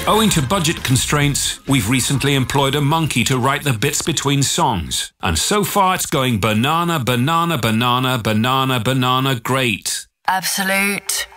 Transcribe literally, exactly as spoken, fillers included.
Owing to budget constraints, we've recently employed a monkey to write the bits between songs. And so far it's going banana, banana, banana, banana, banana, great. Absolute